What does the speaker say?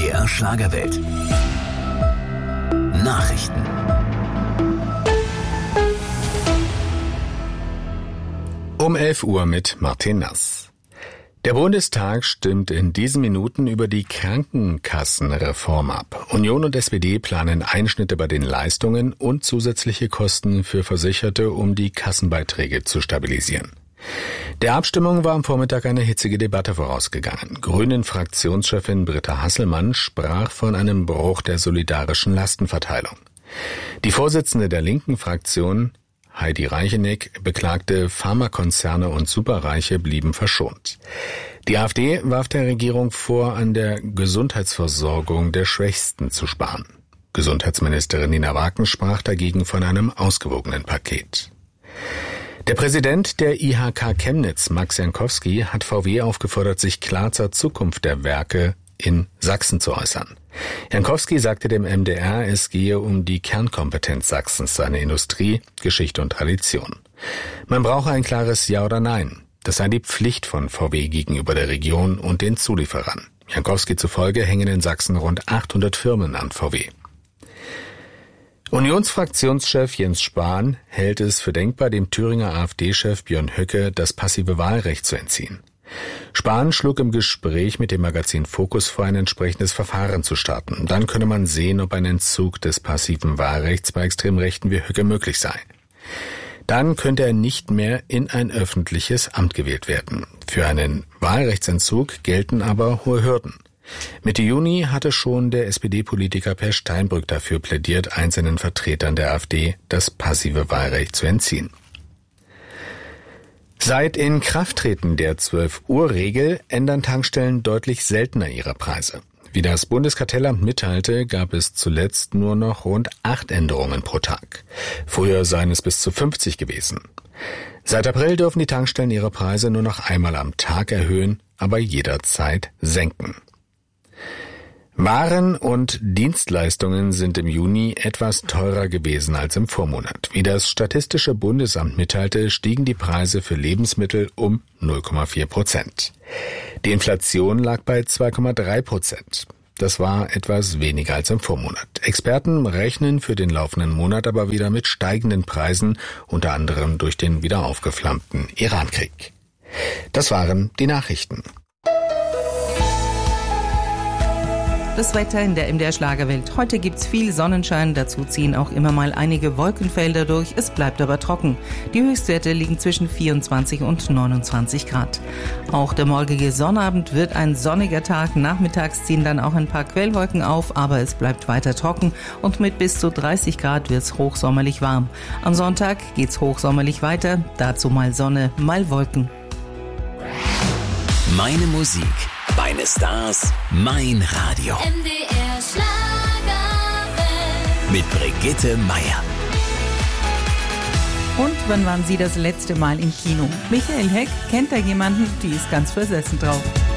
MDR Schlagerwelt. Nachrichten. Um 11 Uhr mit Martin Nass. Der Bundestag stimmt in diesen Minuten über die Krankenkassenreform ab. Union und SPD planen Einschnitte bei den Leistungen und zusätzliche Kosten für Versicherte, um die Kassenbeiträge zu stabilisieren. Der Abstimmung war am Vormittag eine hitzige Debatte vorausgegangen. Grünen-Fraktionschefin Britta Hasselmann sprach von einem Bruch der solidarischen Lastenverteilung. Die Vorsitzende der linken Fraktion, Heidi Reicheneck, beklagte, Pharmakonzerne und Superreiche blieben verschont. Die AfD warf der Regierung vor, an der Gesundheitsversorgung der Schwächsten zu sparen. Gesundheitsministerin Nina Waken sprach dagegen von einem ausgewogenen Paket. Der Präsident der IHK Chemnitz, Max Jankowski, hat VW aufgefordert, sich klar zur Zukunft der Werke in Sachsen zu äußern. Jankowski sagte dem MDR, es gehe um die Kernkompetenz Sachsens, seine Industrie, Geschichte und Tradition. Man brauche ein klares Ja oder Nein. Das sei die Pflicht von VW gegenüber der Region und den Zulieferern. Jankowski zufolge hängen in Sachsen rund 800 Firmen an VW. Unionsfraktionschef Jens Spahn hält es für denkbar, dem Thüringer AfD-Chef Björn Höcke das passive Wahlrecht zu entziehen. Spahn schlug im Gespräch mit dem Magazin Focus vor, ein entsprechendes Verfahren zu starten. Dann könne man sehen, ob ein Entzug des passiven Wahlrechts bei Extremrechten wie Höcke möglich sei. Dann könnte er nicht mehr in ein öffentliches Amt gewählt werden. Für einen Wahlrechtsentzug gelten aber hohe Hürden. Mitte Juni hatte schon der SPD-Politiker Per Steinbrück dafür plädiert, einzelnen Vertretern der AfD das passive Wahlrecht zu entziehen. Seit Inkrafttreten der 12-Uhr-Regel ändern Tankstellen deutlich seltener ihre Preise. Wie das Bundeskartellamt mitteilte, gab es zuletzt nur noch rund 8 Änderungen pro Tag. Früher seien es bis zu 50 gewesen. Seit April dürfen die Tankstellen ihre Preise nur noch einmal am Tag erhöhen, aber jederzeit senken. Waren und Dienstleistungen sind im Juni etwas teurer gewesen als im Vormonat. Wie das Statistische Bundesamt mitteilte, stiegen die Preise für Lebensmittel um 0,4%. Die Inflation lag bei 2,3%. Das war etwas weniger als im Vormonat. Experten rechnen für den laufenden Monat aber wieder mit steigenden Preisen, unter anderem durch den wieder aufgeflammten Irankrieg. Das waren die Nachrichten. Das Wetter in der MDR Schlagerwelt. Heute gibt's viel Sonnenschein, dazu ziehen auch immer mal einige Wolkenfelder durch. Es bleibt aber trocken. Die Höchstwerte liegen zwischen 24 und 29 Grad. Auch der morgige Sonnabend wird ein sonniger Tag. Nachmittags ziehen dann auch ein paar Quellwolken auf, aber es bleibt weiter trocken und mit bis zu 30 Grad wird's hochsommerlich warm. Am Sonntag geht's hochsommerlich weiter, dazu mal Sonne, mal Wolken. Meine Musik, meine Stars, mein Radio. MDR Schlagerwelt. Mit Brigitte Meier. Und wann waren Sie das letzte Mal im Kino? Michael Heck kennt da jemanden, die ist ganz versessen drauf.